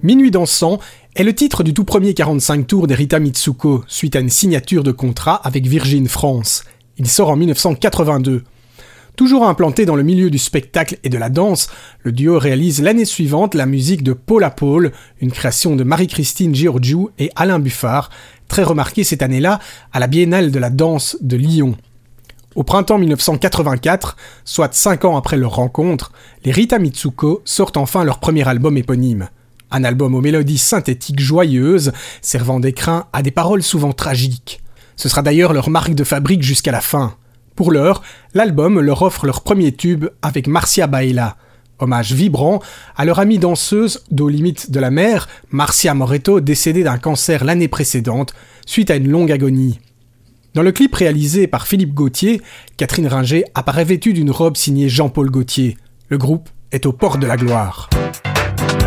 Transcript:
Minuit dansant est le titre du tout premier 45 tours d'Erita Mitsuko, suite à une signature de contrat avec Virgin France. Il sort en 1982. Toujours implanté dans le milieu du spectacle et de la danse, le duo réalise l'année suivante la musique de Paul à Paul, une création de Marie-Christine Georgiou et Alain Buffard, très remarquée cette année-là à la Biennale de la danse de Lyon. Au printemps 1984, soit 5 ans après leur rencontre, les Rita Mitsuko sortent enfin leur premier album éponyme. Un album aux mélodies synthétiques joyeuses, servant d'écrin à des paroles souvent tragiques. Ce sera d'ailleurs leur marque de fabrique jusqu'à la fin. Pour l'heure, l'album leur offre leur premier tube avec Marcia Baila. Hommage vibrant à leur amie danseuse d'aux limites de la mer, Marcia Moretto, décédée d'un cancer l'année précédente, suite à une longue agonie. Dans le clip réalisé par Philippe Gauthier, Catherine Ringer apparaît vêtue d'une robe signée Jean-Paul Gaultier. Le groupe est aux portes de la gloire.